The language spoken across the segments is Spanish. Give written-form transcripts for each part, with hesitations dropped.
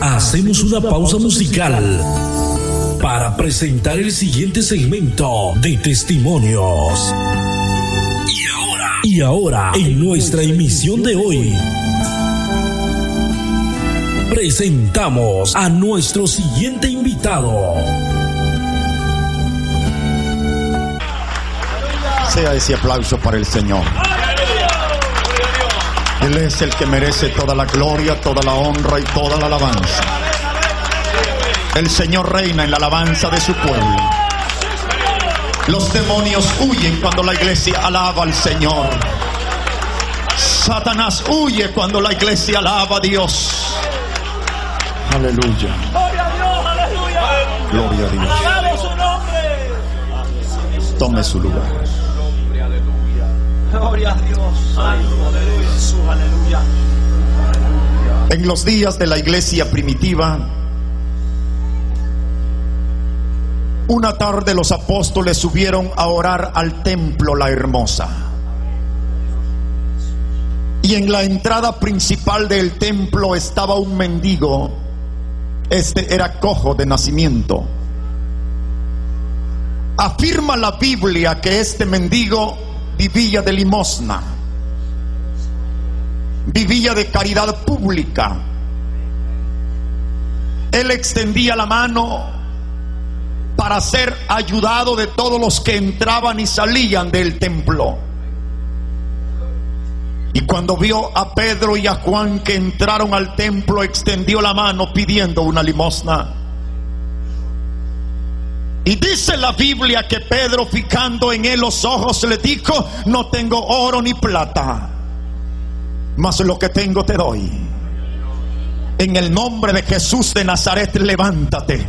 Hacemos una pausa musical para presentar el siguiente segmento de testimonios. Y ahora, en nuestra emisión de hoy, presentamos a nuestro siguiente invitado. Sea ese aplauso para el Señor. Él es el que merece toda la gloria, toda la honra y toda la alabanza. El Señor reina en la alabanza de su pueblo. Los demonios huyen cuando la iglesia alaba al Señor. Satanás huye cuando la iglesia alaba a Dios. Aleluya. Gloria a Dios. Tome su lugar. Gloria a Dios. Jesús, aleluya. En los días de la iglesia primitiva, una tarde los apóstoles subieron a orar al templo La Hermosa. Y en la entrada principal del templo estaba un mendigo. Este era cojo de nacimiento. Afirma la Biblia que este mendigo vivía de limosna, vivía de caridad pública. Él extendía la mano para ser ayudado de todos los que entraban y salían del templo. Y cuando vio a Pedro y a Juan que entraron al templo, extendió la mano pidiendo una limosna. Y dice la Biblia que Pedro, fijando en él los ojos, le dijo: no tengo oro ni plata, mas lo que tengo te doy. En el nombre de Jesús de Nazaret, levántate.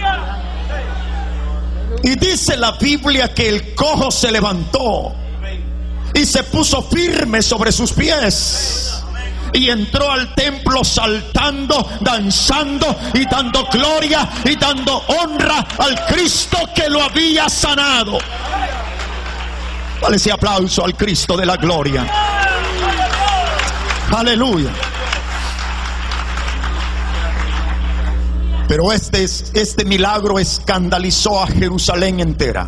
Y dice la Biblia que el cojo se levantó y se puso firme sobre sus pies y entró al templo saltando, danzando y dando gloria y dando honra al Cristo que lo había sanado. Dale ese aplauso al Cristo de la gloria. Aleluya. Pero este milagro escandalizó a Jerusalén entera.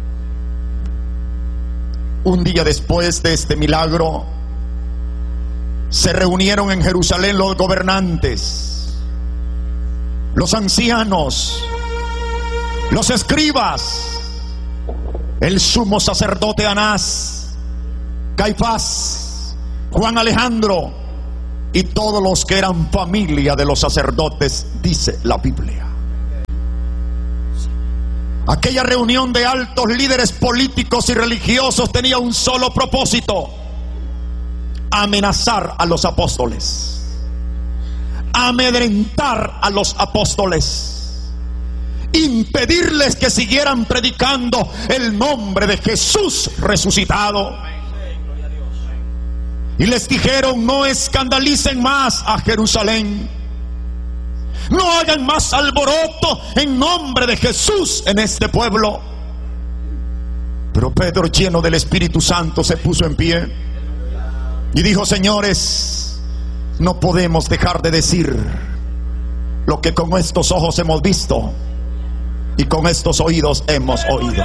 Un día después de este milagro, se reunieron en Jerusalén los gobernantes, los ancianos, los escribas, el sumo sacerdote Anás, Caifás, Juan Alejandro y todos los que eran familia de los sacerdotes, dice la Biblia. Aquella reunión de altos líderes políticos y religiosos tenía un solo propósito: amenazar a los apóstoles, amedrentar a los apóstoles, impedirles que siguieran predicando el nombre de Jesús resucitado. Y les dijeron: no escandalicen más a Jerusalén, no hagan más alboroto en nombre de Jesús en este pueblo. Pero Pedro, lleno del Espíritu Santo, se puso en pie y dijo: señores, no podemos dejar de decir lo que con estos ojos hemos visto y con estos oídos hemos oído.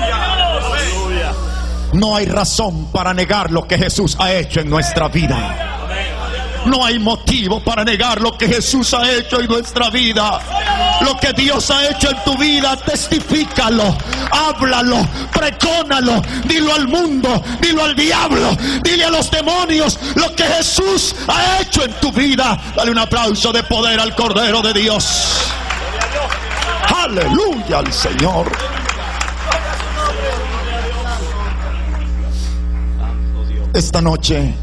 No hay razón para negar lo que Jesús ha hecho en nuestra vida. No hay motivo para negar lo que Jesús ha hecho en nuestra vida. Lo que Dios ha hecho en tu vida, testifícalo, háblalo, precónalo, dilo al mundo, dilo al diablo, dile a los demonios lo que Jesús ha hecho en tu vida. Dale un aplauso de poder al Cordero de Dios. Aleluya al Señor. Esta noche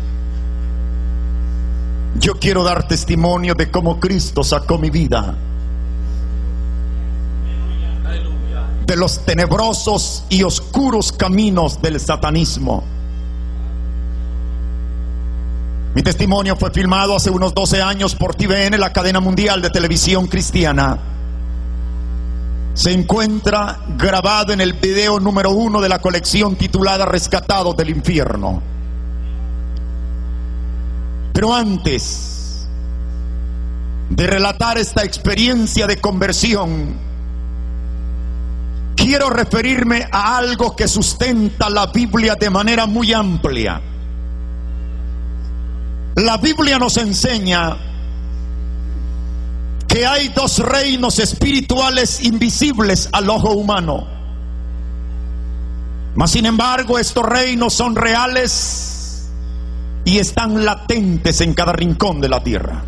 yo quiero dar testimonio de cómo Cristo sacó mi vida de los tenebrosos y oscuros caminos del satanismo. Mi testimonio fue filmado hace unos 12 años por TVN, la cadena mundial de televisión cristiana. Se encuentra grabado en el video número 1 de la colección titulada Rescatados del Infierno. Pero antes de relatar esta experiencia de conversión, quiero referirme a algo que sustenta la Biblia de manera muy amplia. La Biblia nos enseña que hay dos reinos espirituales invisibles al ojo humano. Mas sin embargo, estos reinos son reales y están latentes en cada rincón de la tierra.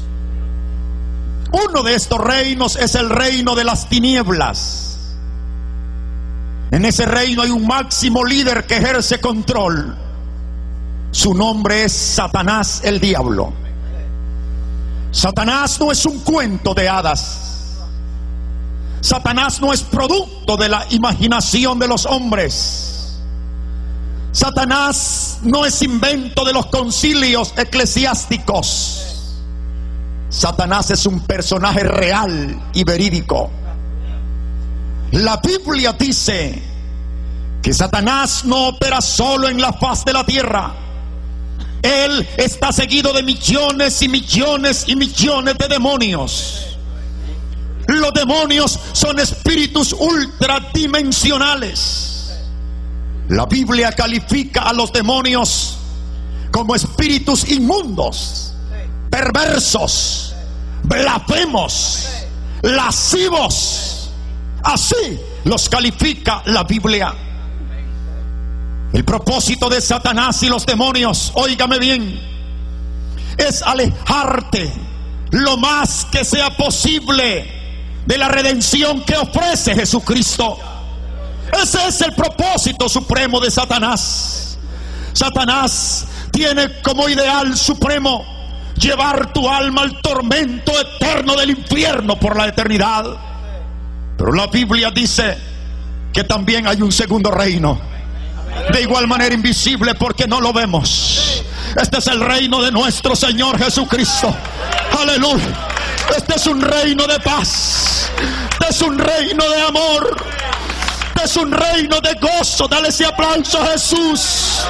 Uno de estos reinos es el reino de las tinieblas. En ese reino hay un máximo líder que ejerce control. Su nombre es Satanás, el diablo. Satanás no es un cuento de hadas. Satanás no es producto de la imaginación de los hombres. Satanás no es invento de los concilios eclesiásticos. Satanás es un personaje real y verídico. La Biblia dice que Satanás no opera solo en la faz de la tierra. Él está seguido de millones y millones y millones de demonios. Los demonios son espíritus ultradimensionales. La Biblia califica a los demonios como espíritus inmundos, perversos, blasfemos, lascivos. Así los califica la Biblia. El propósito de Satanás y los demonios, óigame bien, es alejarte lo más que sea posible de la redención que ofrece Jesucristo. Ese es el propósito supremo de Satanás. Satanás tiene como ideal supremo llevar tu alma al tormento eterno del infierno por la eternidad. Pero la Biblia dice que también hay un segundo reino, de igual manera invisible porque no lo vemos. Este es el reino de nuestro Señor Jesucristo. Aleluya. Este es un reino de paz. Este es un reino de amor. Este es un reino de gozo. Dale ese aplauso a Jesús.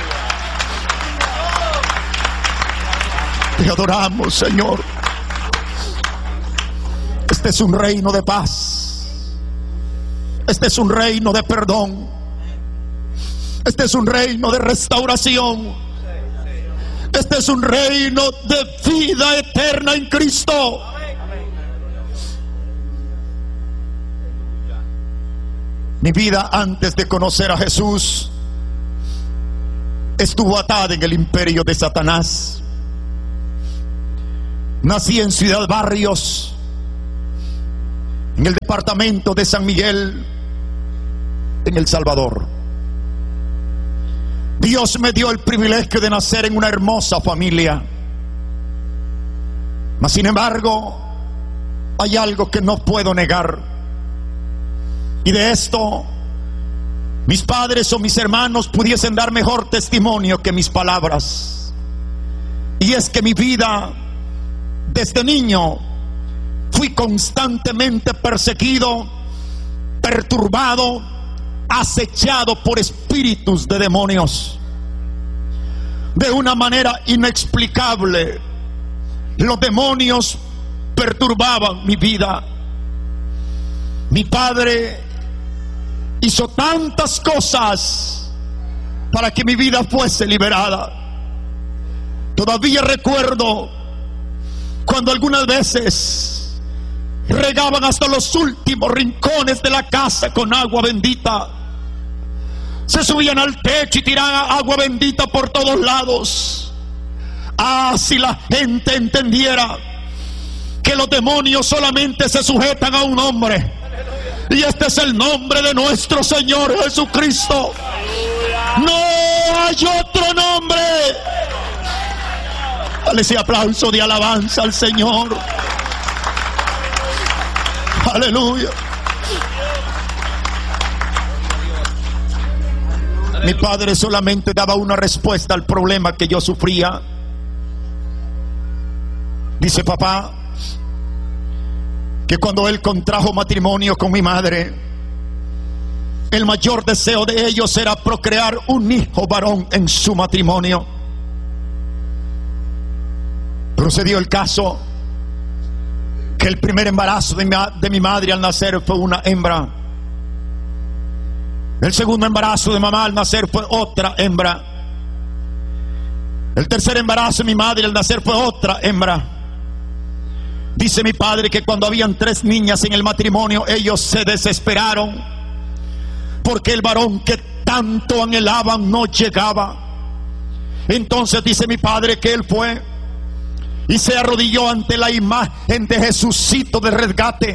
Te adoramos, Señor. Este es un reino de paz. Este es un reino de perdón. Este es un reino de restauración. Este es un reino de vida eterna en Cristo. Mi vida antes de conocer a Jesús estuvo atada en el imperio de Satanás. Nací en Ciudad Barrios, en el departamento de San Miguel, en El Salvador. Dios me dio el privilegio de nacer en una hermosa familia. Mas sin embargo, hay algo que no puedo negar. Y de esto, mis padres o mis hermanos pudiesen dar mejor testimonio que mis palabras. Y es que mi vida, desde niño, fui constantemente perseguido, perturbado, acechado por espíritus de demonios. De una manera inexplicable, los demonios perturbaban mi vida. Mi padre hizo tantas cosas para que mi vida fuese liberada. Todavía recuerdo cuando algunas veces regaban hasta los últimos rincones de la casa con agua bendita. Se subían al techo y tiraban agua bendita por todos lados. Ah, si la gente entendiera que los demonios solamente se sujetan a un nombre, y este es el nombre de nuestro Señor Jesucristo. No hay otro nombre. Dale ese aplauso de alabanza al Señor. Aleluya. Mi padre solamente daba una respuesta al problema que yo sufría. Dice papá que cuando él contrajo matrimonio con mi madre, el mayor deseo de ellos era procrear un hijo varón en su matrimonio. Pero se dio el caso que el primer embarazo de mi madre al nacer fue una hembra. El segundo embarazo de mamá al nacer fue otra hembra. El tercer embarazo de mi madre al nacer fue otra hembra. Dice mi padre que cuando habían 3 niñas en el matrimonio, ellos se desesperaron porque el varón que tanto anhelaban no llegaba. Entonces dice mi padre que él fue y se arrodilló ante la imagen de Jesucito de rescate,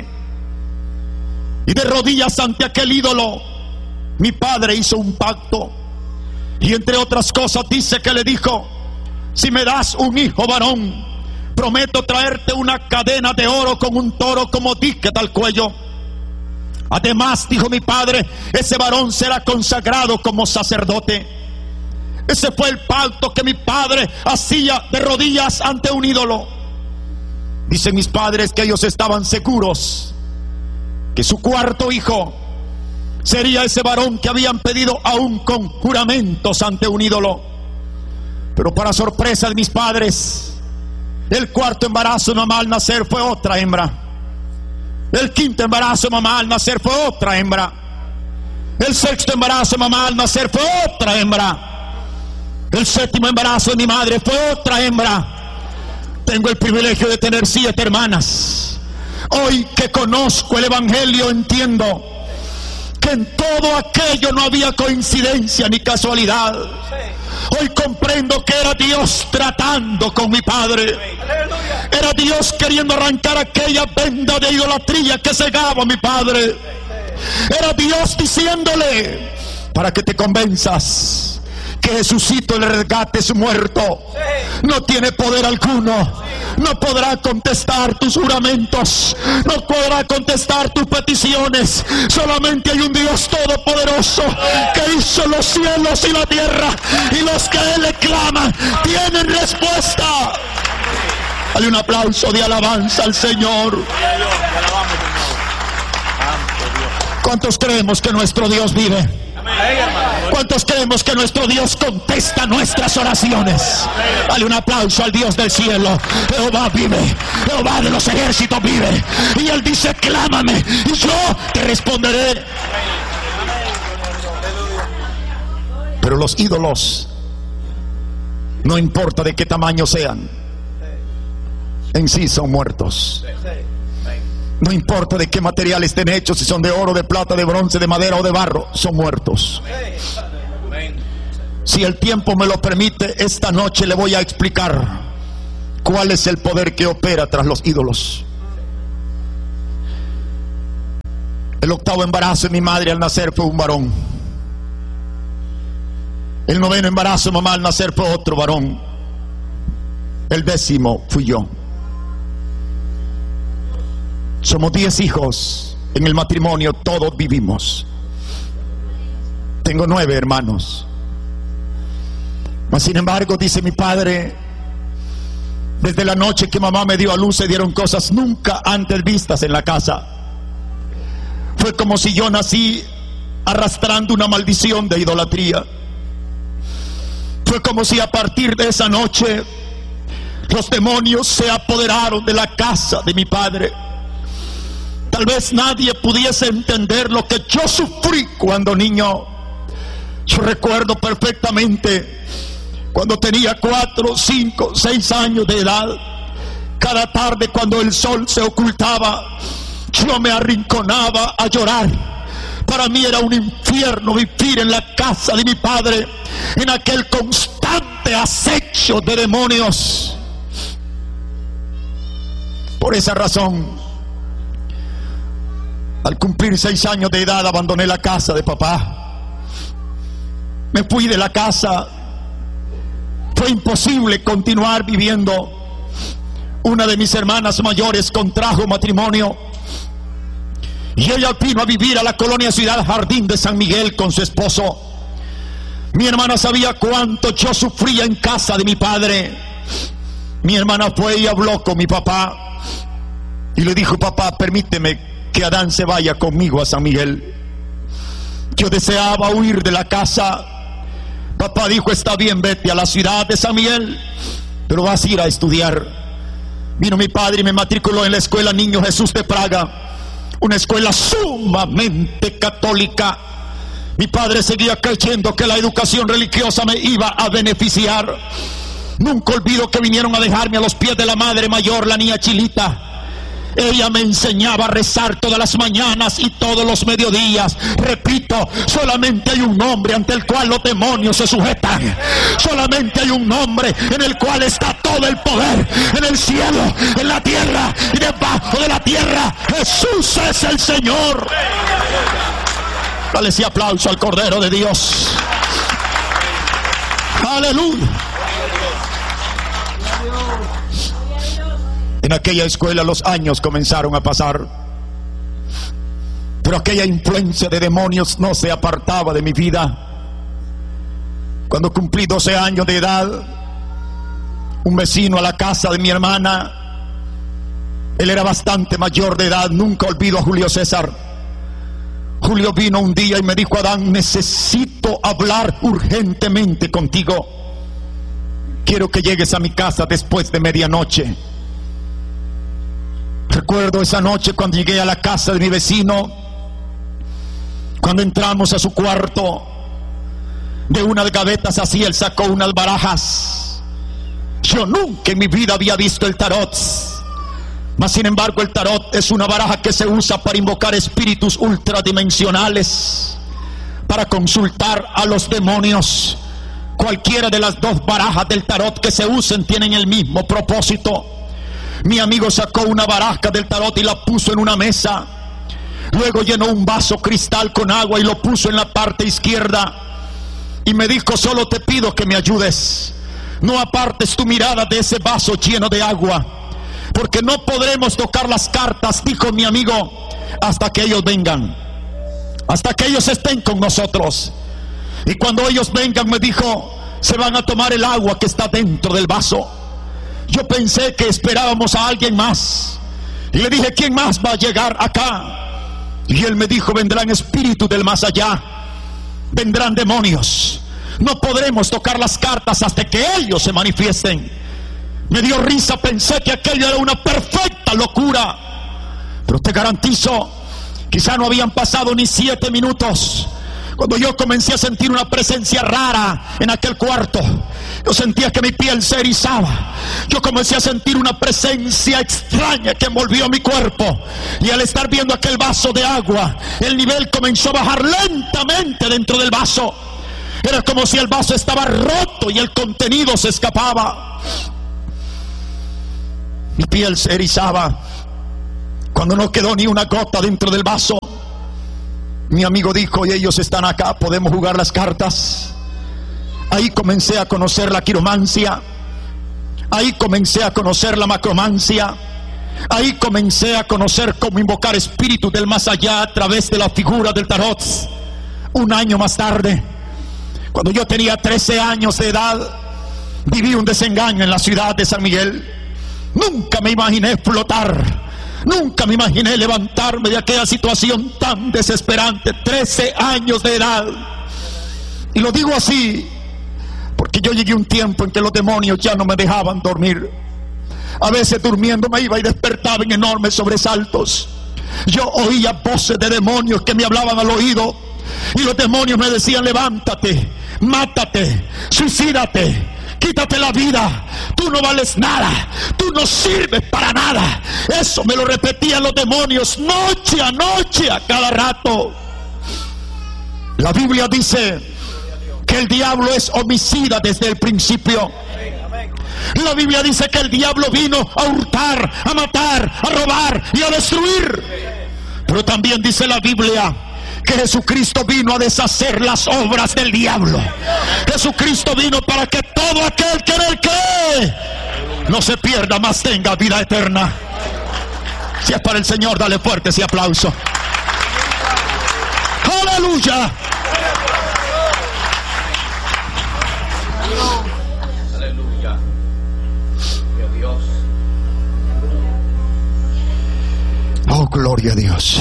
y de rodillas ante aquel ídolo mi padre hizo un pacto, y entre otras cosas dice que le dijo: si me das un hijo varón, prometo traerte una cadena de oro con un toro como ticket al cuello. Además, dijo mi padre, ese varón será consagrado como sacerdote. Ese fue el pacto que mi padre hacía de rodillas ante un ídolo. Dicen mis padres que ellos estaban seguros que su cuarto hijo sería ese varón que habían pedido aún con juramentos ante un ídolo. Pero para sorpresa de mis padres, el cuarto embarazo de mamá al nacer fue otra hembra. El quinto embarazo de mamá al nacer fue otra hembra. El sexto embarazo de mamá al nacer fue otra hembra. El séptimo embarazo de mi madre fue otra hembra. Tengo el privilegio de tener 7 hermanas. Hoy que conozco el evangelio, entiendo que en todo aquello no había coincidencia ni casualidad. Hoy comprendo que era Dios tratando con mi padre. Era Dios queriendo arrancar aquella venda de idolatría que cegaba a mi padre. Era Dios diciéndole: para que te convenzas que Jesucito el rescate es muerto, no tiene poder alguno, no podrá contestar tus juramentos, no podrá contestar tus peticiones. Solamente hay un Dios todopoderoso que hizo los cielos y la tierra, y los que a Él le claman tienen respuesta. Dale un aplauso de alabanza al Señor. ¿Cuántos creemos que nuestro Dios vive? ¿Cuántos creemos que nuestro Dios contesta nuestras oraciones? Dale un aplauso al Dios del cielo. Jehová vive, Jehová de los ejércitos vive, y Él dice: clámame y yo te responderé. Pero los ídolos, no importa de qué tamaño sean, en sí son muertos. No importa de qué material estén hechos, si son de oro, de plata, de bronce, de madera o de barro, son muertos. Si el tiempo me lo permite, esta noche le voy a explicar cuál es el poder que opera tras los ídolos. El octavo embarazo de mi madre al nacer fue un varón. El noveno embarazo de mamá al nacer fue otro varón. El 10º fui yo. Somos 10 hijos en el matrimonio, todos vivimos. Tengo 9 hermanos. Mas sin embargo, dice mi padre, desde la noche que mamá me dio a luz se dieron cosas nunca antes vistas en la casa. Fue como si yo nací arrastrando una maldición de idolatría. Fue como si a partir de esa noche los demonios se apoderaron de la casa de mi padre. Tal vez nadie pudiese entender lo que yo sufrí cuando niño. Yo recuerdo perfectamente cuando tenía 4, 5, 6 años de edad. Cada tarde cuando el sol se ocultaba, yo me arrinconaba a llorar. Para mí era un infierno vivir en la casa de mi padre, en aquel constante acecho de demonios. Por esa razón, al cumplir 6 años de edad, abandoné la casa de papá. Me fui de la casa. Fue imposible continuar viviendo. Una de mis hermanas mayores contrajo matrimonio y ella vino a vivir a la colonia Ciudad Jardín de San Miguel con su esposo. Mi hermana sabía cuánto yo sufría en casa de mi padre. Mi hermana fue y habló con mi papá y le dijo: papá, permíteme que Adán se vaya conmigo a San Miguel. Yo deseaba huir de la casa. Papá dijo: está bien, vete a la ciudad de San Miguel, pero vas a ir a estudiar. Vino mi padre y me matriculó en la escuela Niño Jesús de Praga, una escuela sumamente católica. Mi padre seguía creyendo que la educación religiosa me iba a beneficiar. Nunca olvido que vinieron a dejarme a los pies de la madre mayor, la niña Chilita. Ella me enseñaba a rezar todas las mañanas y todos los mediodías. Repito, solamente hay un nombre ante el cual los demonios se sujetan. Solamente hay un nombre en el cual está todo el poder, en el cielo, en la tierra y debajo de la tierra. Jesús es el Señor. Dale ese aplauso al Cordero de Dios. Aleluya. En aquella escuela los años comenzaron a pasar, pero aquella influencia de demonios no se apartaba de mi vida. Cuando cumplí 12 años de edad, un vecino a la casa de mi hermana, él era bastante mayor de edad, nunca olvido a Julio César. Julio vino un día y me dijo: Adán, necesito hablar urgentemente contigo. Quiero que llegues a mi casa después de medianoche. Recuerdo esa noche cuando llegué a la casa de mi vecino. Cuando entramos a su cuarto, de unas gavetas así él sacó unas barajas. Yo nunca en mi vida había visto el tarot, mas sin embargo el tarot es una baraja que se usa para invocar espíritus ultradimensionales, para consultar a los demonios. Cualquiera de las dos barajas del tarot que se usen tienen el mismo propósito. Mi amigo sacó una baraja del tarot y la puso en una mesa. Luego llenó un vaso cristal con agua y lo puso en la parte izquierda. Y me dijo: solo te pido que me ayudes. No apartes tu mirada de ese vaso lleno de agua, porque no podremos tocar las cartas, dijo mi amigo, hasta que ellos vengan, hasta que ellos estén con nosotros. Y cuando ellos vengan, me dijo, se van a tomar el agua que está dentro del vaso. Yo pensé que esperábamos a alguien más y le dije: ¿quién más va a llegar acá? Y él me dijo: vendrán espíritus del más allá, vendrán demonios, no podremos tocar las cartas hasta que ellos se manifiesten. Me dio risa, pensé que aquello era una perfecta locura, pero te garantizo, quizá no habían pasado ni 7 minutos cuando yo comencé a sentir una presencia rara en aquel cuarto. Yo sentía que mi piel se erizaba. Yo comencé a sentir una presencia extraña que envolvió mi cuerpo. Y al estar viendo aquel vaso de agua, el nivel comenzó a bajar lentamente dentro del vaso. Era como si el vaso estaba roto y el contenido se escapaba. Mi piel se erizaba. Cuando no quedó ni una gota dentro del vaso, mi amigo dijo: y ellos están acá, podemos jugar las cartas. Ahí comencé a conocer la quiromancia. Ahí comencé a conocer la macromancia. Ahí comencé a conocer cómo invocar espíritus del más allá a través de la figura del tarot. Un año más tarde, cuando yo tenía 13 años de edad, viví un desengaño en la ciudad de San Miguel. Nunca me imaginé flotar. Nunca me imaginé levantarme de aquella situación tan desesperante. 13 años de edad. Y lo digo así porque yo llegué a un tiempo en que los demonios ya no me dejaban dormir. A veces durmiendo me iba y despertaba en enormes sobresaltos. Yo oía voces de demonios que me hablaban al oído, y los demonios me decían: levántate, mátate, suicídate, quítate la vida, tú no vales nada, tú no sirves para nada. Eso me lo repetían los demonios noche a noche, a cada rato. La Biblia dice que el diablo es homicida desde el principio. La Biblia dice que el diablo vino a hurtar, a matar, a robar y a destruir. Pero también dice la Biblia que Jesucristo vino a deshacer las obras del diablo. Jesucristo vino para que todo aquel que en él cree no se pierda, mas tenga vida eterna. Si es para el Señor, dale fuerte ese aplauso. Aleluya. Aleluya. Dios. Oh, gloria a Dios.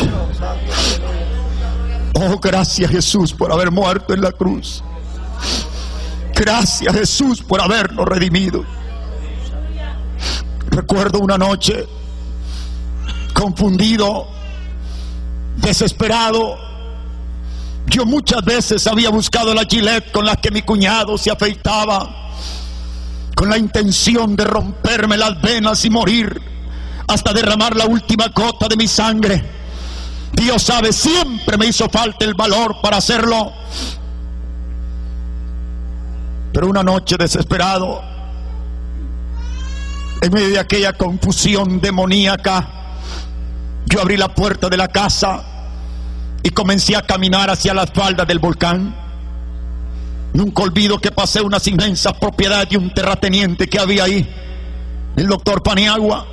Oh, gracias Jesús por haber muerto en la cruz. Gracias Jesús por habernos redimido. Recuerdo una noche, confundido, desesperado. Yo muchas veces había buscado la Gillette con la que mi cuñado se afeitaba, con la intención de romperme las venas y morir, hasta derramar la última gota de mi sangre. Dios sabe, siempre me hizo falta el valor para hacerlo. Pero una noche, desesperado, en medio de aquella confusión demoníaca, yo abrí la puerta de la casa y comencé a caminar hacia las faldas del volcán. Nunca olvido que pasé unas inmensas propiedades de un terrateniente que había ahí, el doctor Paniagua.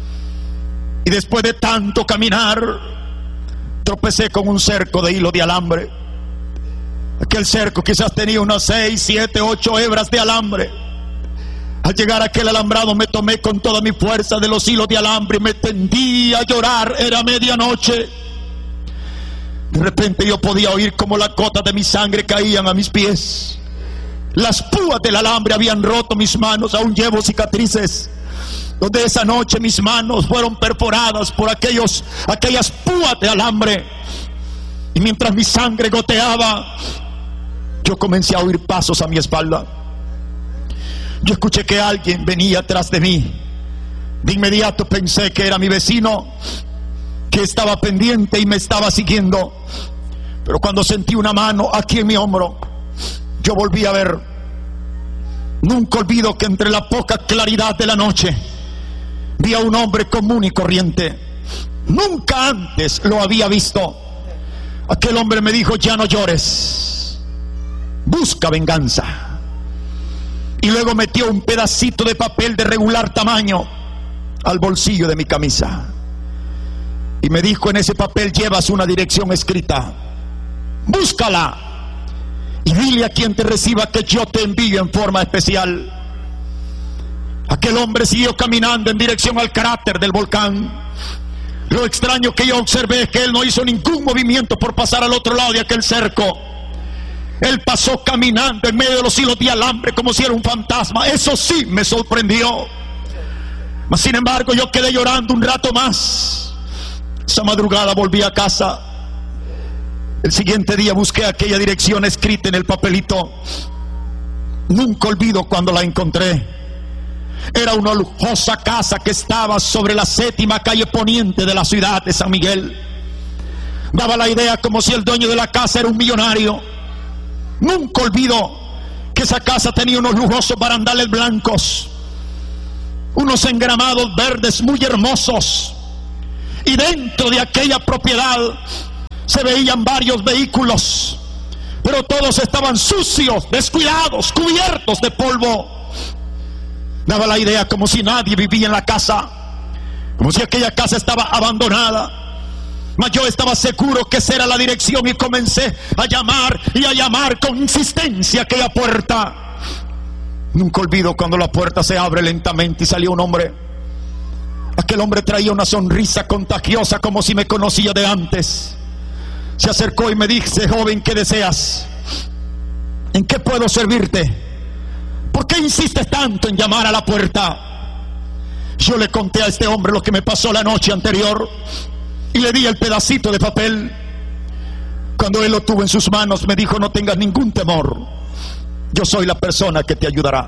Y después de tanto caminar, tropecé con un cerco de hilo de alambre. Aquel cerco quizás tenía unas 6, 7, 8 hebras de alambre. Al llegar a aquel alambrado me tomé con toda mi fuerza de los hilos de alambre y me tendí a llorar. Era medianoche. De repente yo podía oír como las gotas de mi sangre caían a mis pies. Las púas del alambre habían roto mis manos. Aún llevo cicatrices donde esa noche mis manos fueron perforadas por aquellas púas de alambre. Y mientras mi sangre goteaba, yo comencé a oír pasos a mi espalda. Yo escuché que alguien venía atrás de mí. De inmediato pensé que era mi vecino, que estaba pendiente y me estaba siguiendo. Pero cuando sentí una mano aquí en mi hombro, yo volví a ver. Nunca olvido que entre la poca claridad de la noche vi a un hombre común y corriente. Nunca antes lo había visto. Aquel hombre me dijo: ya no llores, busca venganza. Y luego metió un pedacito de papel de regular tamaño al bolsillo de mi camisa y me dijo: en ese papel llevas una dirección escrita, búscala y dile a quien te reciba que yo te envío en forma especial. Aquel hombre siguió caminando en dirección al cráter del volcán. Lo extraño que yo observé es que él no hizo ningún movimiento por pasar al otro lado de aquel cerco. Él pasó caminando en medio de los hilos de alambre como si era un fantasma. Eso sí me sorprendió. Mas sin embargo yo quedé llorando un rato más. Esa madrugada volví a casa. El siguiente día busqué aquella dirección escrita en el papelito. Nunca olvido cuando la encontré. Era una lujosa casa que estaba sobre la 7ª calle poniente de la ciudad de San Miguel. Daba la idea como si el dueño de la casa era un millonario. Nunca olvido que esa casa tenía unos lujosos barandales blancos, unos engramados verdes muy hermosos, y dentro de aquella propiedad se veían varios vehículos, pero todos estaban sucios, descuidados, cubiertos de polvo. Daba la idea como si nadie vivía en la casa, como si aquella casa estaba abandonada. Mas yo estaba seguro que esa era la dirección y comencé a llamar y a llamar con insistencia a aquella puerta. Nunca olvido cuando la puerta se abre lentamente y salió un hombre. Aquel hombre traía una sonrisa contagiosa como si me conocía de antes. Se acercó y me dice: joven, ¿qué deseas? ¿En qué puedo servirte? ¿Por qué insistes tanto en llamar a la puerta? Yo le conté a este hombre lo que me pasó la noche anterior y le di el pedacito de papel. Cuando él lo tuvo en sus manos me dijo: no tengas ningún temor, yo soy la persona que te ayudará.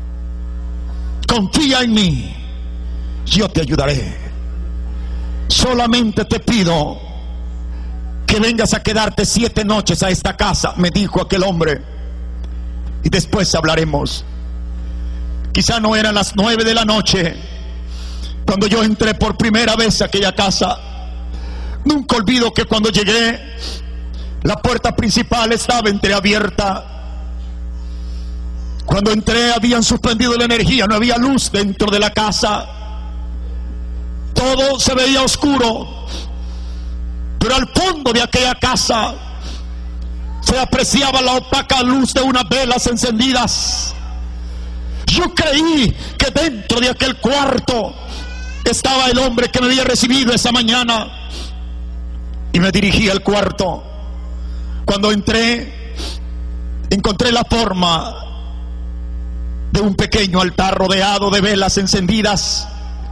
Confía en mí, yo te ayudaré. Solamente te pido que vengas a quedarte 7 noches a esta casa, me dijo aquel hombre, y después hablaremos. Quizá no eran las 9 de la noche cuando yo entré por primera vez a aquella casa. Nunca olvido que cuando llegué, la puerta principal estaba entreabierta. Cuando entré habían suspendido la energía, no había luz dentro de la casa. Todo se veía oscuro, pero al fondo de aquella casa se apreciaba la opaca luz de unas velas encendidas. Yo creí que dentro de aquel cuarto estaba el hombre que me había recibido esa mañana y me dirigí al cuarto. Cuando entré, encontré la forma de un pequeño altar rodeado de velas encendidas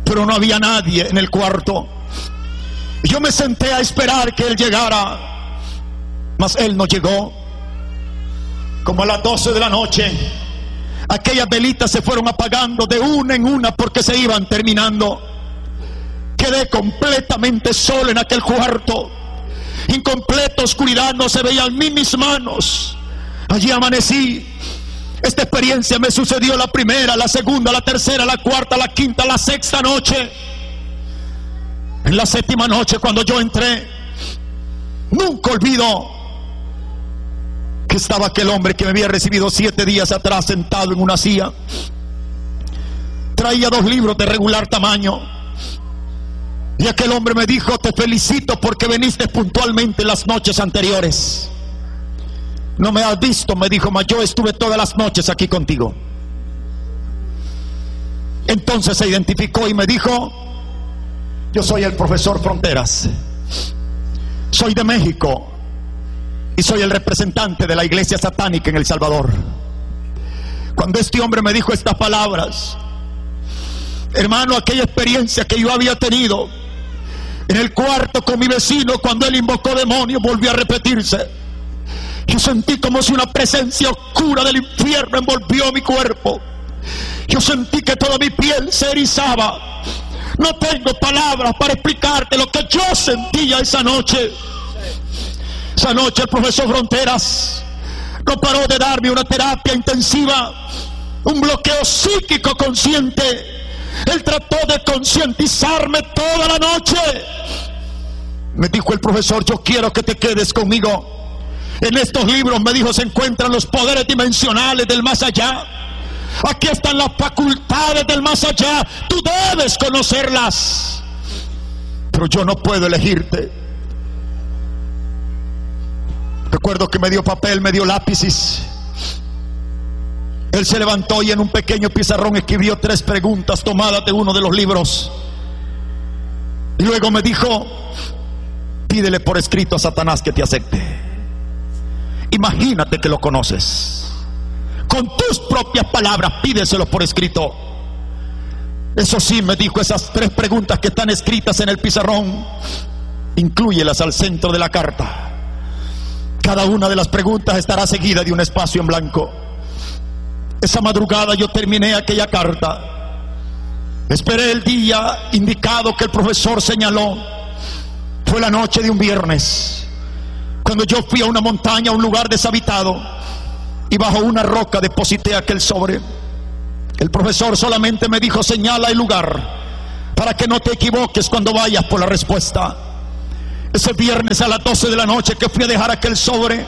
pero no había nadie en el cuarto. Yo me senté a esperar que él llegara, mas él no llegó. Como a las 12 de la noche, aquellas velitas se fueron apagando de una en una porque se iban terminando. Quedé completamente solo en aquel cuarto. En completa oscuridad, no se veían ni mis manos. Allí amanecí. Esta experiencia me sucedió la primera, la segunda, la tercera, la cuarta, la quinta, la sexta noche. En la séptima noche, cuando yo entré, nunca olvido que estaba aquel hombre que me había recibido 7 días atrás sentado en una silla. Traía 2 libros de regular tamaño. Y aquel hombre me dijo: te felicito porque viniste puntualmente las noches anteriores. No me has visto, me dijo, mas yo estuve todas las noches aquí contigo. Entonces se identificó y me dijo: yo soy el profesor Fronteras, soy de México y soy el representante de la iglesia satánica en El Salvador. Cuando este hombre me dijo estas palabras, hermano, aquella experiencia que yo había tenido en el cuarto con mi vecino cuando él invocó demonios volvió a repetirse. Yo sentí como si una presencia oscura del infierno envolvió mi cuerpo. Yo sentí que toda mi piel se erizaba. No tengo palabras para explicarte lo que yo sentía esa noche. Esa noche el profesor Fronteras no paró de darme una terapia intensiva, un bloqueo psíquico consciente. Él trató de concientizarme toda la noche. Me dijo el profesor: yo quiero que te quedes conmigo. En estos libros, me dijo, se encuentran los poderes dimensionales del más allá. Aquí están las facultades del más allá. Tú debes conocerlas. Pero yo no puedo elegirte. Recuerdo que me dio papel, me dio lápices. Él se levantó y en un pequeño pizarrón escribió 3 preguntas tomadas de uno de los libros. Y luego me dijo: pídele por escrito a Satanás que te acepte. Imagínate que lo conoces. Con tus propias palabras, pídeselo por escrito. Eso sí, me dijo, esas 3 preguntas que están escritas en el pizarrón, inclúyelas al centro de la carta. Cada una de las preguntas estará seguida de un espacio en blanco. Esa madrugada yo terminé aquella carta. Esperé el día indicado que el profesor señaló. Fue la noche de un viernes, cuando yo fui a una montaña, a un lugar deshabitado, y bajo una roca deposité aquel sobre. El profesor solamente me dijo: señala el lugar para que no te equivoques cuando vayas por la respuesta. Ese viernes a las 12 de la noche que fui a dejar aquel sobre,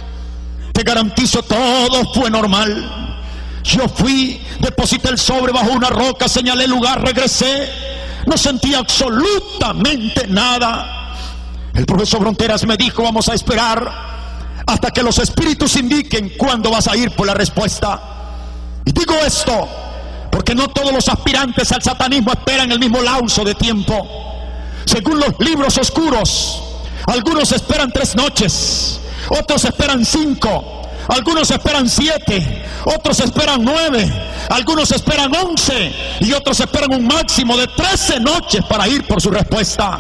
te garantizo, todo fue normal. Yo fui, deposité el sobre bajo una roca, señalé el lugar, regresé, no sentí absolutamente nada. El profesor Fronteras me dijo: vamos a esperar hasta que los espíritus indiquen cuándo vas a ir por la respuesta. Y digo esto porque no todos los aspirantes al satanismo esperan el mismo lapso de tiempo. Según los libros oscuros, algunos esperan 3 noches, otros esperan 5, algunos esperan 7, otros esperan 9, algunos esperan 11 y otros esperan un máximo de 13 noches para ir por su respuesta.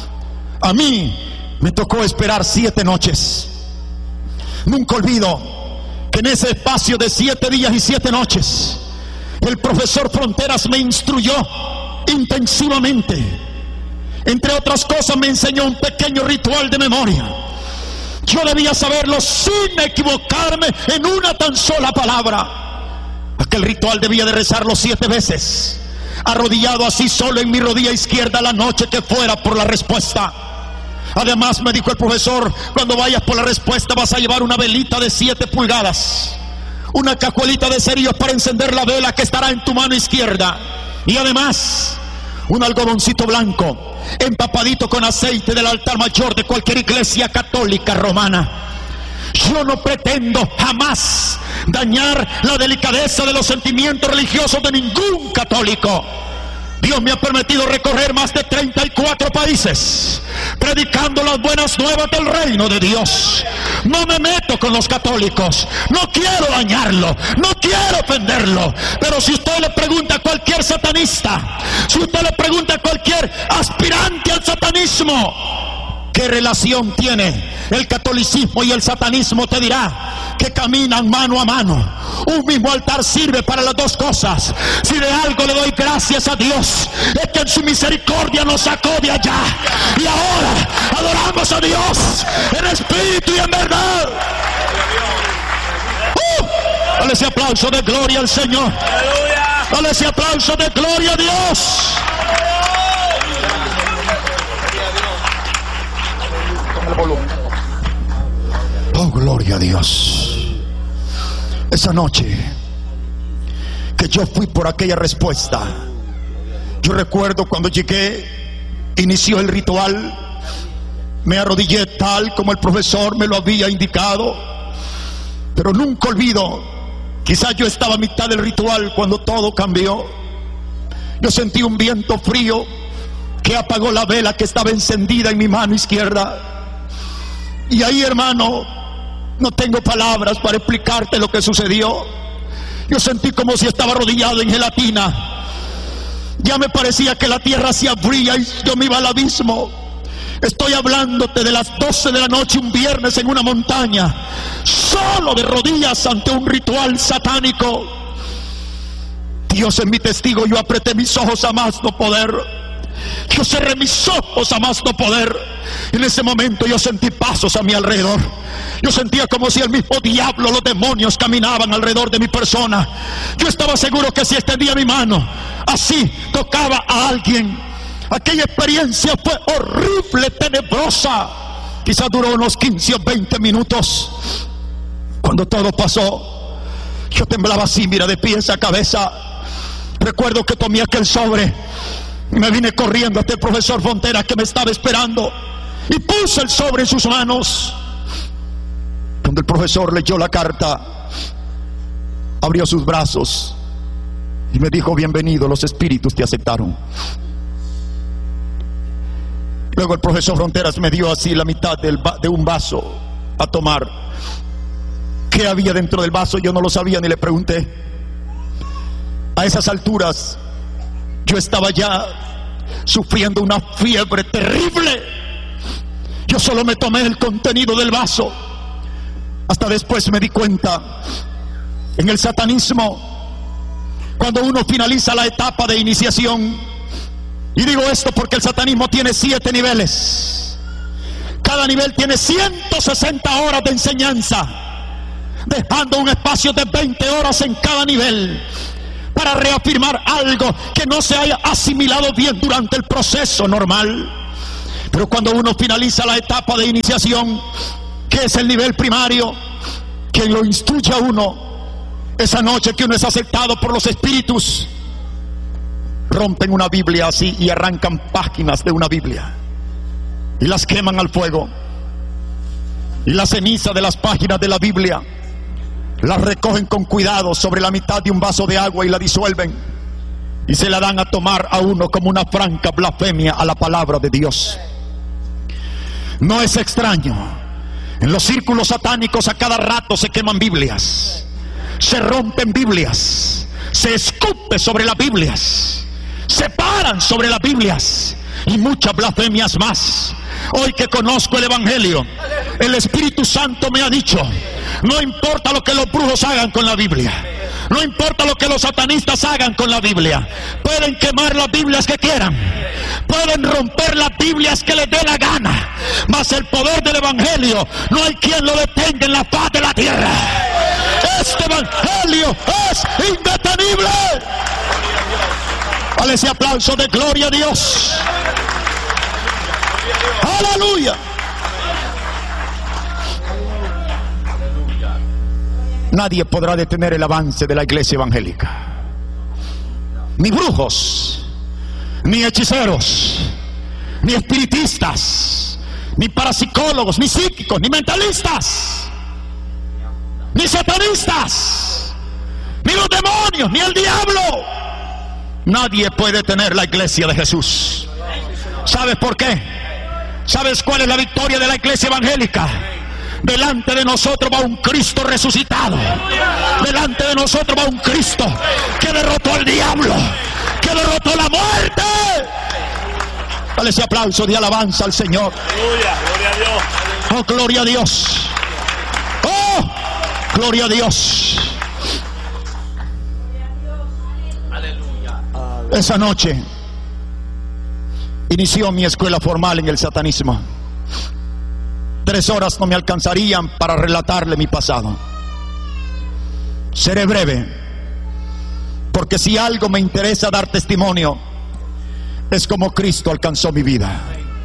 A mí me tocó esperar 7 noches. Nunca olvido que en ese espacio de 7 días y 7 noches, el profesor Fronteras me instruyó intensivamente. Entre otras cosas, me enseñó un pequeño ritual de memoria. Yo debía saberlo sin equivocarme en una tan sola palabra. Aquel ritual debía de rezarlo 7 veces, arrodillado así solo en mi rodilla izquierda la noche que fuera por la respuesta. Además, me dijo el profesor: cuando vayas por la respuesta vas a llevar una velita de 7 pulgadas, una cajuelita de cerillos para encender la vela que estará en tu mano izquierda, y además un algodoncito blanco empapadito con aceite del altar mayor de cualquier iglesia católica romana. Yo no pretendo jamás dañar la delicadeza de los sentimientos religiosos de ningún católico. Dios me ha permitido recorrer más de 34 países países predicando las buenas nuevas del reino de Dios. No me meto con los católicos, no quiero dañarlo, no quiero ofenderlo. Pero si usted le pregunta a cualquier satanista, si usted le pregunta a cualquier aspirante al satanismo, ¿qué relación tiene el catolicismo y el satanismo? Te dirá que caminan mano a mano. Un mismo altar sirve para las dos cosas. Si de algo le doy gracias a Dios, es que en su misericordia nos sacó de allá, y ahora adoramos a Dios en espíritu y en verdad. Dale ese aplauso de gloria al Señor. Dale ese aplauso de gloria a Dios. Oh, gloria a Dios. Esa noche que yo fui por aquella respuesta, yo recuerdo cuando llegué, inició el ritual, me arrodillé tal como el profesor me lo había indicado, pero nunca olvido, quizás yo estaba a mitad del ritual cuando todo cambió. Yo sentí un viento frío que apagó la vela que estaba encendida en mi mano izquierda. Y ahí, hermano, no tengo palabras para explicarte lo que sucedió. Yo sentí como si estaba arrodillado en gelatina. Ya me parecía que la tierra se abría y yo me iba al abismo. Estoy hablándote de las 12 de la noche un viernes en una montaña, solo de rodillas ante un ritual satánico. Dios es mi testigo, yo apreté mis ojos a más no poder. Yo cerré mis ojos a más no poder. En ese momento yo sentí pasos a mi alrededor. Yo sentía como si el mismo diablo, los demonios caminaban alrededor de mi persona. Yo estaba seguro que si extendía mi mano, así tocaba a alguien. Aquella experiencia fue horrible, tenebrosa. Quizás duró unos 15 o 20 minutos. Cuando todo pasó, yo temblaba así, mira, de pies a cabeza. Recuerdo que tomé aquel sobre y me vine corriendo hasta el profesor Frontera, que me estaba esperando, y puse el sobre en sus manos. Cuando el profesor leyó la carta, abrió sus brazos y me dijo: bienvenido, los espíritus te aceptaron. Luego el profesor Fronteras me dio así la mitad de un vaso a tomar. ¿Qué había dentro del vaso? Yo no lo sabía ni le pregunté. A esas alturas yo estaba ya sufriendo una fiebre terrible. Yo solo me tomé el contenido del vaso. Hasta después me di cuenta, en el satanismo, cuando uno finaliza la etapa de iniciación, y digo esto porque el satanismo tiene 7 niveles. Cada nivel tiene 160 horas de enseñanza, dejando un espacio de 20 horas en cada nivel, para reafirmar algo que no se haya asimilado bien durante el proceso normal. Pero cuando uno finaliza la etapa de iniciación, que es el nivel primario, quien lo instruye a uno, esa noche que uno es aceptado por los espíritus, rompen una Biblia así y arrancan páginas de una Biblia y las queman al fuego, y la ceniza de las páginas de la Biblia las recogen con cuidado sobre la mitad de un vaso de agua y la disuelven y se la dan a tomar a uno como una franca blasfemia a la palabra de Dios. No es extraño, en los círculos satánicos a cada rato se queman Biblias, se rompen Biblias, se escupe sobre las Biblias, se paran sobre las Biblias y muchas blasfemias más. Hoy que conozco el Evangelio, el Espíritu Santo me ha dicho: no importa lo que los brujos hagan con la Biblia, no importa lo que los satanistas hagan con la Biblia, pueden quemar las Biblias que quieran, pueden romper las Biblias que les dé la gana, mas el poder del Evangelio no hay quien lo detenga en la faz de la tierra. Este Evangelio es indetenible. Dale ese aplauso de gloria a Dios. Aleluya. Nadie podrá detener el avance de la iglesia evangélica. Ni brujos, ni hechiceros, ni espiritistas, ni parapsicólogos, ni psíquicos, ni mentalistas, ni satanistas, ni los demonios, ni el diablo. Nadie puede detener la iglesia de Jesús. ¿Sabes por qué? ¿Sabes cuál es la victoria de la iglesia evangélica? Delante de nosotros va un Cristo resucitado. Delante de nosotros va un Cristo que derrotó al diablo, que derrotó la muerte. Dale ese aplauso de alabanza al Señor. Gloria a Dios. Oh, gloria a Dios. Oh, gloria a Dios. Aleluya. Esa noche inició mi escuela formal en el satanismo. 3 horas no me alcanzarían para relatarle mi pasado. Seré breve, porque si algo me interesa dar testimonio, es como Cristo alcanzó mi vida.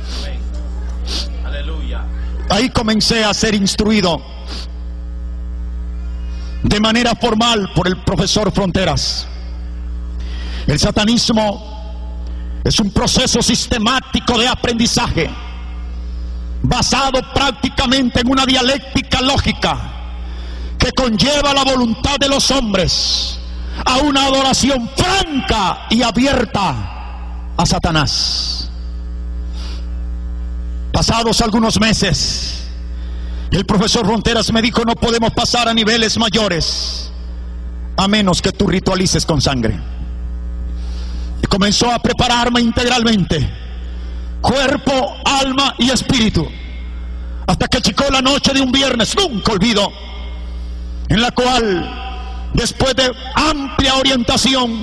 Aleluya. Ahí comencé a ser instruido de manera formal por el profesor Fronteras. El satanismo es un proceso sistemático de aprendizaje basado prácticamente en una dialéctica lógica que conlleva la voluntad de los hombres a una adoración franca y abierta a Satanás. Pasados algunos meses, el profesor Fronteras me dijo: no podemos pasar a niveles mayores a menos que tú ritualices con sangre. Y comenzó a prepararme integralmente, cuerpo, alma y espíritu, hasta que llegó la noche de un viernes, nunca olvido, en la cual, después de amplia orientación,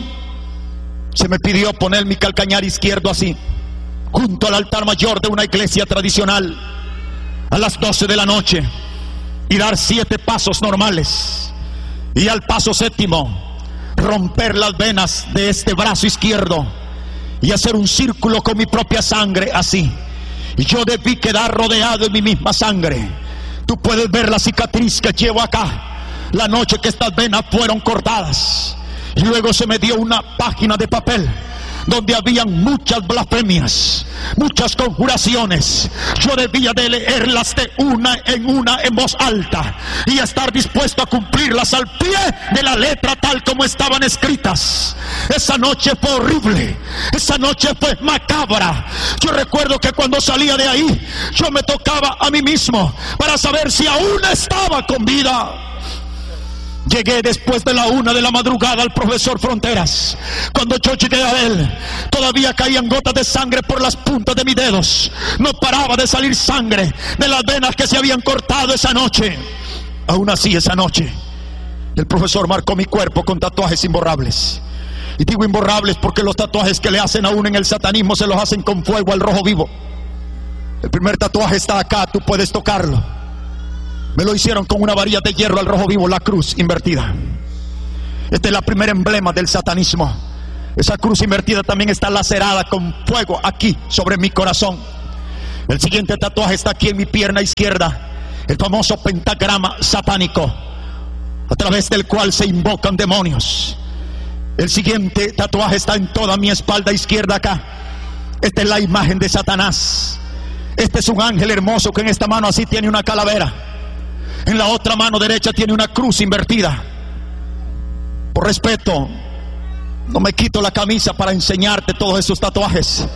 se me pidió poner mi calcañar izquierdo así, junto al altar mayor de una iglesia tradicional, a las 12 de la noche, y dar 7 pasos normales, y al paso 7º romper las venas de este brazo izquierdo y hacer un círculo con mi propia sangre así. Y yo debí quedar rodeado en mi misma sangre. Tú puedes ver la cicatriz que llevo acá, la noche que estas venas fueron cortadas. Y luego se me dio una página de papel donde habían muchas blasfemias, muchas conjuraciones. Yo debía de leerlas de una en voz alta y estar dispuesto a cumplirlas al pie de la letra tal como estaban escritas. Esa noche fue horrible, esa noche fue macabra. Yo recuerdo que cuando salía de ahí, yo me tocaba a mí mismo para saber si aún estaba con vida. Llegué después de la 1 de la madrugada al profesor Fronteras. Cuando yo llegué a él, todavía caían gotas de sangre por las puntas de mis dedos. No paraba de salir sangre de las venas que se habían cortado esa noche. Aún así, esa noche, el profesor marcó mi cuerpo con tatuajes imborrables. Y digo imborrables porque los tatuajes que le hacen a uno en el satanismo se los hacen con fuego al rojo vivo. El primer tatuaje está acá, tú puedes tocarlo. Me lo hicieron con una varilla de hierro al rojo vivo, la cruz invertida. Este es la primer emblema del satanismo. Esa cruz invertida también está lacerada con fuego aquí sobre mi corazón. El siguiente tatuaje está aquí en mi pierna izquierda, el famoso pentagrama satánico, a través del cual se invocan demonios. El siguiente tatuaje está en toda mi espalda izquierda acá. Esta es la imagen de Satanás. Este es un ángel hermoso que en esta mano así tiene una calavera. En la otra mano derecha tiene una cruz invertida. Por respeto, no me quito la camisa para enseñarte todos esos tatuajes.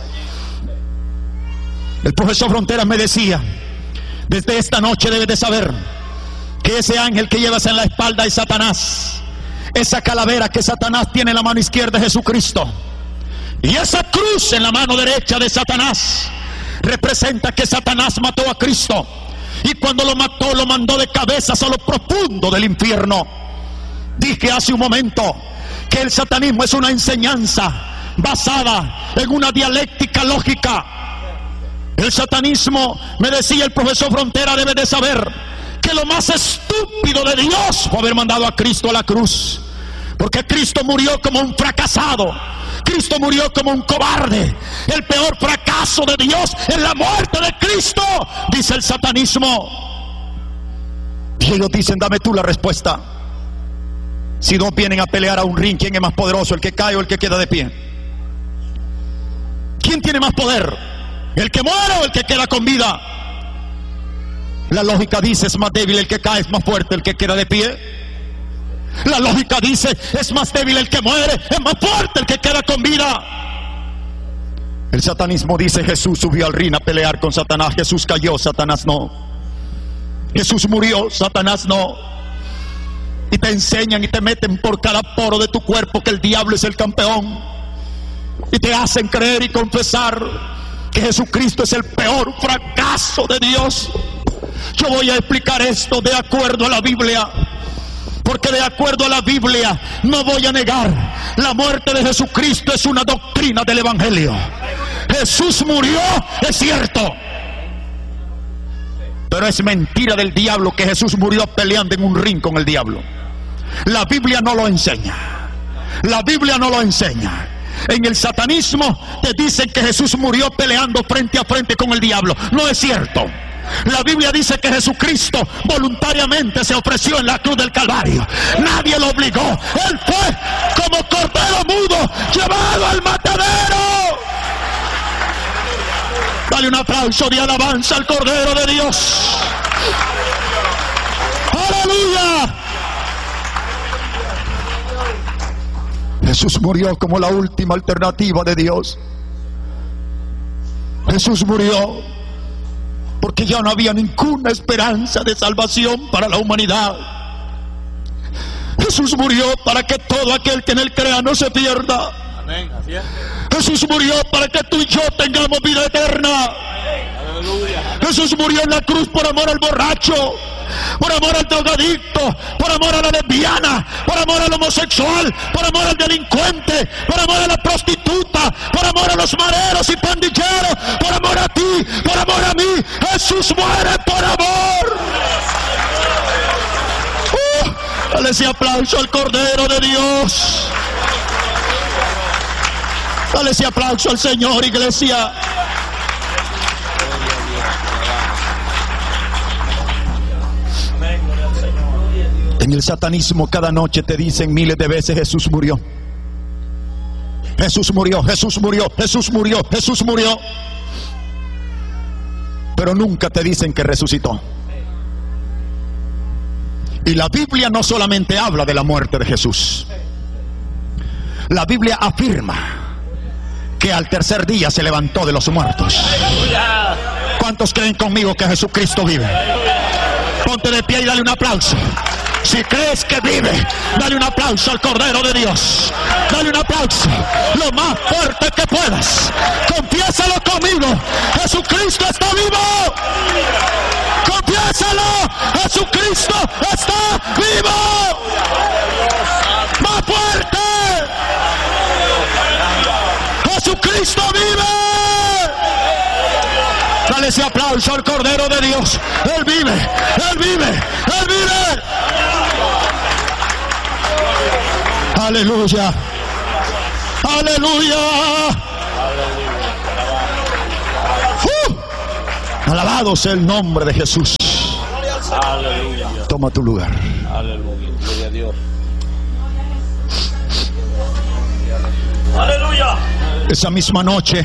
El profesor Fronteras me decía: desde esta noche debes de saber que ese ángel que llevas en la espalda es Satanás. Esa calavera que Satanás tiene en la mano izquierda es Jesucristo. Y esa cruz en la mano derecha de Satanás representa que Satanás mató a Cristo. Y cuando lo mató, lo mandó de cabezas a lo profundo del infierno. Dije hace un momento que el satanismo es una enseñanza basada en una dialéctica lógica. El satanismo, me decía el profesor Frontera, debe de saber que lo más estúpido de Dios fue haber mandado a Cristo a la cruz. Porque Cristo murió como un fracasado. Cristo murió como un cobarde. El peor fracaso de Dios es la muerte de Cristo, dice el satanismo. Y ellos dicen: dame tú la respuesta. Si dos vienen a pelear a un ring, ¿quién es más poderoso, el que cae o el que queda de pie? ¿Quién tiene más poder? ¿El que muere o el que queda con vida? La lógica dice: es más débil el que cae, es más fuerte el que queda de pie. La lógica dice: es más débil el que muere, es más fuerte el que queda con vida. El satanismo dice: Jesús subió al ring a pelear con Satanás. Jesús cayó, Satanás no. Jesús murió, Satanás no. Y te enseñan y te meten por cada poro de tu cuerpo que el diablo es el campeón. Y te hacen creer y confesar que Jesucristo es el peor fracaso de Dios. Yo voy a explicar esto de acuerdo a la Biblia, porque de acuerdo a la Biblia no voy a negar: la muerte de Jesucristo es una doctrina del Evangelio. Jesús murió, es cierto, pero es mentira del diablo que Jesús murió peleando en un ring con el diablo. La Biblia no lo enseña. La Biblia no lo enseña. En el satanismo te dicen que Jesús murió peleando frente a frente con el diablo. No es cierto. La Biblia dice que Jesucristo voluntariamente se ofreció en la cruz del Calvario. Nadie lo obligó. Él fue como cordero mudo llevado al matadero. Dale un aplauso de alabanza al Cordero de Dios. ¡Aleluya! Jesús murió como la última alternativa de Dios. Jesús murió porque ya no había ninguna esperanza de salvación para la humanidad. Jesús murió para que todo aquel que en él crea no se pierda. Amén. Así es. Jesús murió para que tú y yo tengamos vida eterna. Aleluya. Jesús murió en la cruz por amor al borracho, por amor al drogadicto, por amor a la lesbiana, por amor al homosexual, por amor al delincuente, por amor a la prostituta, por amor a los mareros y pandilleros, por amor a ti, por amor a mí. Jesús muere por amor. Dale ese aplauso al Cordero de Dios. Dale ese aplauso al Señor, iglesia. En el satanismo cada noche te dicen miles de veces: Jesús murió. Jesús murió, Jesús murió, Jesús murió, Jesús murió. Pero nunca te dicen que resucitó. Y la Biblia no solamente habla de la muerte de Jesús. La Biblia afirma que al tercer día se levantó de los muertos. ¿Cuántos creen conmigo que Jesucristo vive? Ponte de pie y dale un aplauso. Si crees que vive, dale un aplauso al Cordero de Dios. Dale un aplauso lo más fuerte que puedas. Confiésalo conmigo: Jesucristo está vivo. Confiésalo: Jesucristo está vivo. Más fuerte: Jesucristo vive. Dale ese aplauso al Cordero de Dios. Él vive, Él vive, Él vive. Aleluya. Aleluya. Alabado sea el nombre de Jesús. Aleluya. Toma tu lugar. Aleluya. Gloria a Dios. Aleluya. Esa misma noche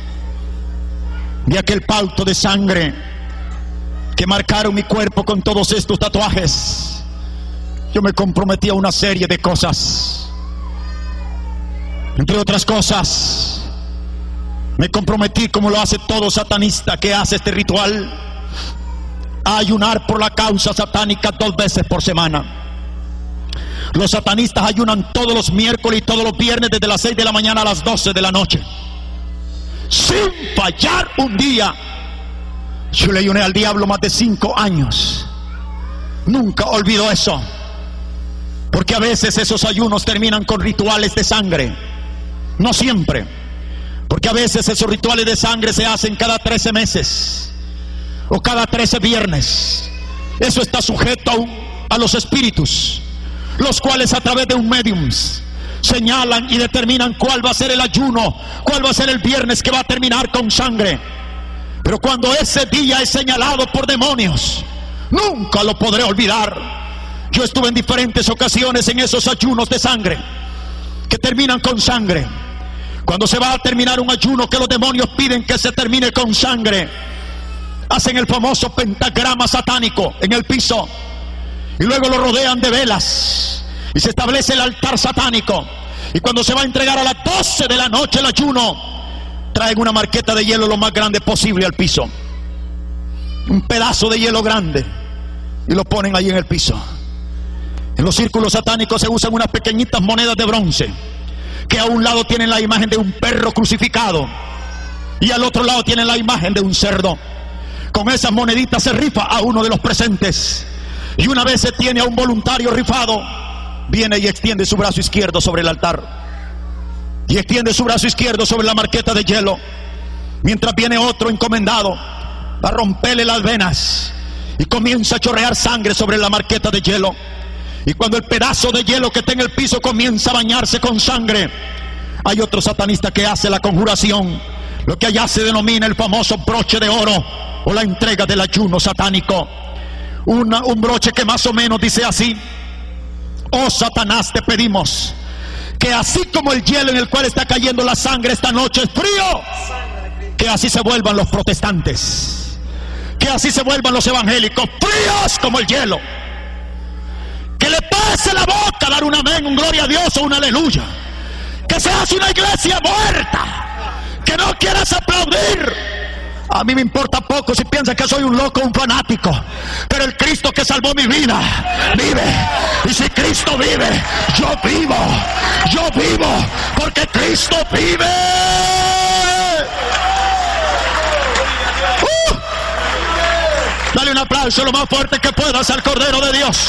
de aquel pacto de sangre que marcaron mi cuerpo con todos estos tatuajes, yo me comprometí a una serie de cosas. Entre otras cosas, me comprometí, como lo hace todo satanista que hace este ritual, a ayunar por la causa satánica 2 veces por semana. Los satanistas ayunan todos los miércoles y todos los viernes desde las 6 de la mañana a las 12 de la noche, sin fallar un día. Yo le ayuné al diablo más de 5 años. Nunca olvido eso, porque a veces esos ayunos terminan con rituales de sangre. No siempre, porque a veces esos rituales de sangre se hacen cada 13 meses o cada 13 viernes. Eso está sujeto a los espíritus, los cuales a través de un medium señalan y determinan cuál va a ser el ayuno, cuál va a ser el viernes que va a terminar con sangre. Pero cuando ese día es señalado por demonios, nunca lo podré olvidar. Yo estuve en diferentes ocasiones en esos ayunos de sangre que terminan con sangre. Cuando se va a terminar un ayuno que los demonios piden que se termine con sangre, hacen el famoso pentagrama satánico en el piso y luego lo rodean de velas y se establece el altar satánico. Y cuando se va a entregar a las 12 de la noche el ayuno, traen una marqueta de hielo lo más grande posible al piso, un pedazo de hielo grande, y lo ponen ahí en el piso. En los círculos satánicos se usan unas pequeñitas monedas de bronce, que a un lado tienen la imagen de un perro crucificado y al otro lado tienen la imagen de un cerdo. Con esas moneditas se rifa a uno de los presentes, y una vez se tiene a un voluntario rifado, viene y extiende su brazo izquierdo sobre el altar, y extiende su brazo izquierdo sobre la marqueta de hielo, mientras viene otro encomendado a romperle las venas, y comienza a chorrear sangre sobre la marqueta de hielo. Y cuando el pedazo de hielo que está en el piso comienza a bañarse con sangre, hay otro satanista que hace la conjuración, lo que allá se denomina el famoso broche de oro, o la entrega del ayuno satánico. Un broche que más o menos dice así: oh Satanás, te pedimos que así como el hielo en el cual está cayendo la sangre esta noche es frío, que así se vuelvan los protestantes, que así se vuelvan los evangélicos, fríos como el hielo. Que le pase la boca a dar un amén, un gloria a Dios o un aleluya. Que seas una iglesia muerta, que no quieras aplaudir. A mí me importa poco si piensan que soy un loco, un fanático, pero el Cristo que salvó mi vida vive. Y si Cristo vive, yo vivo, porque Cristo vive. Dale un aplauso lo más fuerte que puedas al Cordero de Dios.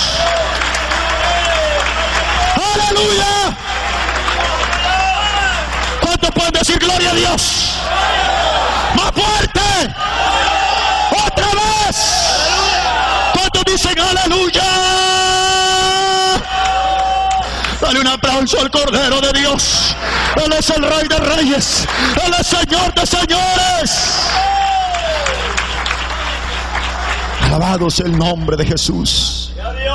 ¡Aleluya! ¿Cuántos pueden decir gloria a Dios? ¡Más fuerte! ¡Otra vez! ¿Cuántos dicen aleluya? Dale un aplauso al Cordero de Dios. Él es el Rey de Reyes, Él es Señor de Señores. Alabado sea el nombre de Jesús.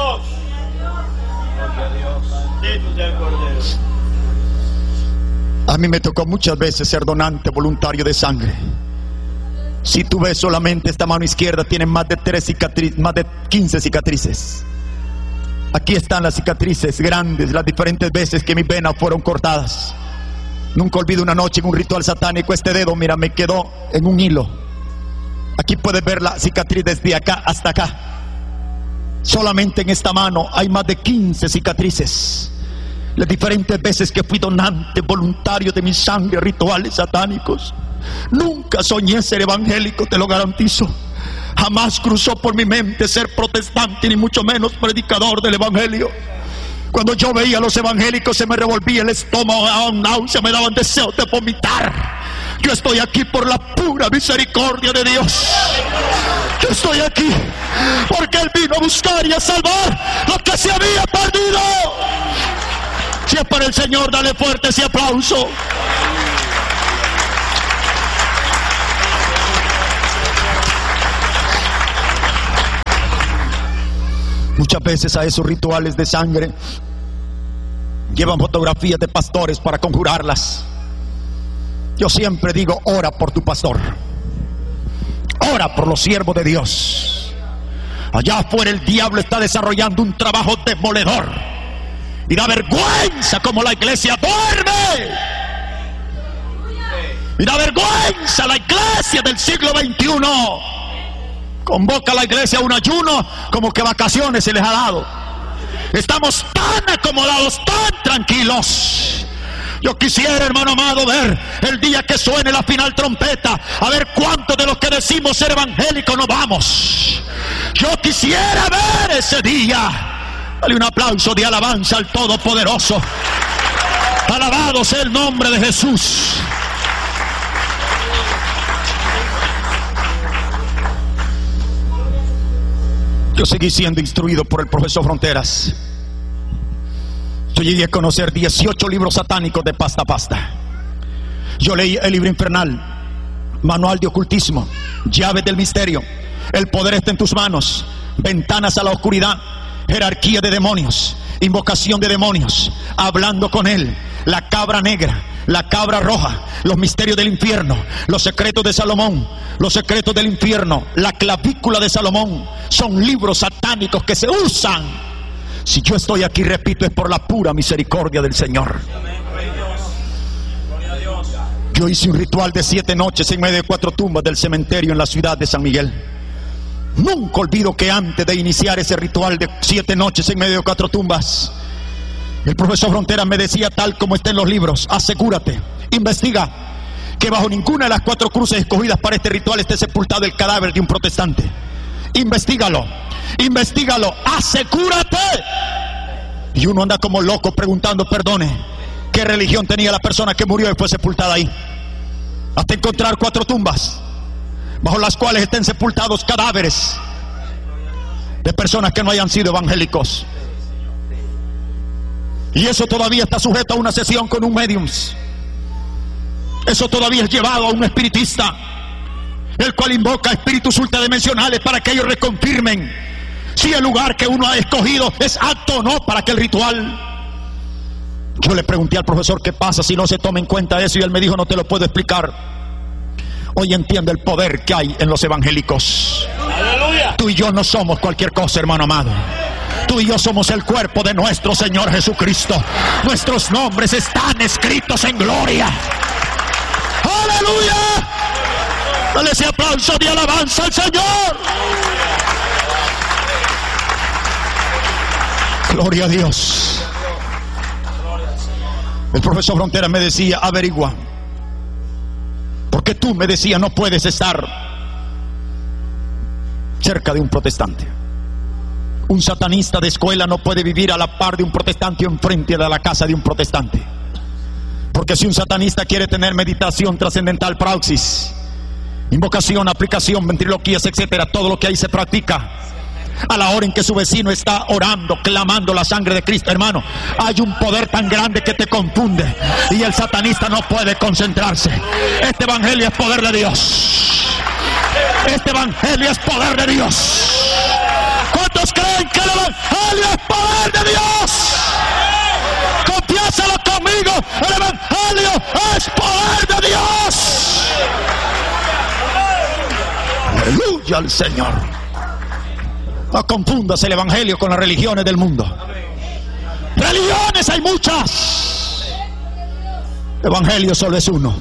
A mí me tocó muchas veces ser donante voluntario de sangre. Si tú ves solamente esta mano izquierda, tiene más de 15 cicatrices. Aquí están las cicatrices grandes, las diferentes veces que mis venas fueron cortadas. Nunca olvido una noche en un ritual satánico, este dedo, mira, me quedó en un hilo. Aquí puedes ver la cicatriz desde acá hasta acá. Solamente en esta mano hay más de 15 cicatrices. Las diferentes veces que fui donante voluntario de mi sangre a rituales satánicos. Nunca soñé ser evangélico, te lo garantizo. Jamás cruzó por mi mente ser protestante, ni mucho menos predicador del evangelio. Cuando yo veía a los evangélicos se me revolvía el estómago, me daban náusea, me daban deseos de vomitar. Yo estoy aquí por la pura misericordia de Dios. Yo estoy aquí porque Él vino a buscar y a salvar lo que se había perdido. Si es para el Señor, dale fuerte ese aplauso. Muchas veces a esos rituales de sangre llevan fotografías de pastores para conjurarlas. Yo siempre digo: ora por tu pastor, ora por los siervos de Dios. Allá afuera el diablo está desarrollando un trabajo demoledor y da vergüenza como la iglesia duerme. Y da vergüenza la iglesia del siglo XXI. Convoca a la iglesia a un ayuno como que vacaciones se les ha dado. Estamos tan acomodados, tan tranquilos. Yo quisiera, hermano amado, ver el día que suene la final trompeta, a ver cuántos de los que decimos ser evangélicos nos vamos. Yo quisiera ver ese día. Dale un aplauso de alabanza al Todopoderoso. Alabado sea el nombre de Jesús. Yo seguí siendo instruido por el profesor Fronteras. Yo llegué a conocer 18 libros satánicos de pasta a pasta. Yo leí el libro infernal, manual de ocultismo, llaves del misterio, el poder está en tus manos, ventanas a la oscuridad, jerarquía de demonios, invocación de demonios, hablando con él, la cabra negra, la cabra roja, los misterios del infierno, los secretos de Salomón, los secretos del infierno, la clavícula de Salomón. Son libros satánicos que se usan. Si yo estoy aquí, repito, es por la pura misericordia del Señor. Yo hice un ritual de 7 noches en medio de 4 tumbas del cementerio en la ciudad de San Miguel. Nunca olvido que antes de iniciar ese ritual de 7 noches en medio de 4 tumbas, el profesor Frontera me decía, tal como está en los libros: asegúrate, investiga que bajo ninguna de las 4 cruces escogidas para este ritual esté sepultado el cadáver de un protestante. Investígalo, asegúrate. Y uno anda como loco preguntando, perdone, ¿qué religión tenía la persona que murió y fue sepultada ahí? Hasta encontrar 4 tumbas bajo las cuales estén sepultados cadáveres de personas que no hayan sido evangélicos. Y eso todavía está sujeto a una sesión con un medium. Eso todavía es llevado a un espiritista, el cual invoca espíritus ultradimensionales para que ellos reconfirmen si el lugar que uno ha escogido es apto o no para aquel ritual. Yo le pregunté al profesor qué pasa si no se toma en cuenta eso, y él me dijo, no te lo puedo explicar. Hoy entiende el poder que hay en los evangélicos. Aleluya. Tú y yo no somos cualquier cosa, hermano amado. Tú y yo somos el cuerpo de nuestro Señor Jesucristo. Nuestros nombres están escritos en gloria. ¡Aleluya! Dale ese aplauso de alabanza al Señor. Gloria a Dios. El profesor Frontera me decía, averigua, porque tú, me decía, no puedes estar cerca de un protestante. Un satanista de escuela no puede vivir a la par de un protestante o enfrente de la casa de un protestante. Porque si un satanista quiere tener meditación trascendental, praxis, invocación, aplicación, ventriloquías, etcétera, todo lo que ahí se practica, a la hora en que su vecino está orando, clamando la sangre de Cristo, hermano, hay un poder tan grande que te confunde y el satanista no puede concentrarse. Este evangelio es poder de Dios. Este evangelio es poder de Dios. ¿Cuántos creen que el evangelio es poder de Dios? Confiésalo conmigo, el evangelio es poder de Dios. Aleluya al Señor. No confundas el evangelio con las religiones del mundo. Religiones hay muchas. Evangelio solo es uno.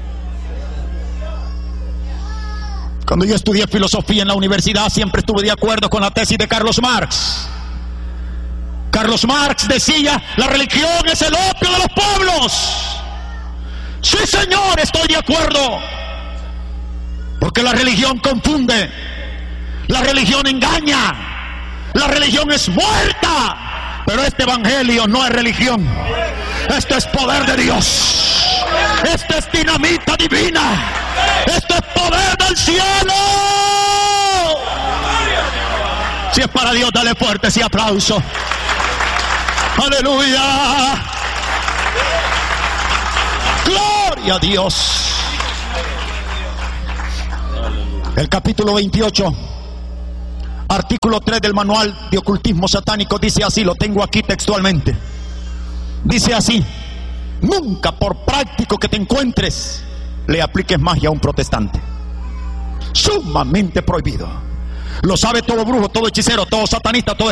Cuando yo estudié filosofía en la universidad, siempre estuve de acuerdo con la tesis de Carlos Marx. Carlos Marx decía, la religión es el opio de los pueblos. Sí, señor, estoy de acuerdo. Porque la religión confunde. La religión engaña. La religión es muerta. Pero este evangelio no es religión. Este es poder de Dios. Este es dinamita divina. Este es poder del cielo. Si es para Dios, dale fuerte ese aplauso. Aleluya. Gloria a Dios. El capítulo 28, artículo 3 del manual de ocultismo satánico dice así, lo tengo aquí textualmente. Dice así: nunca, por práctico que te encuentres, le apliques magia a un protestante. Sumamente prohibido. Lo sabe todo brujo, todo hechicero, todo satanista, todo